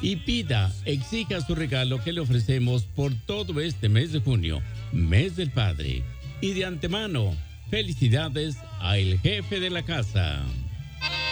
y pida, exija su regalo que le ofrecemos por todo este mes de junio, mes del padre. Y de antemano, felicidades al jefe de la casa.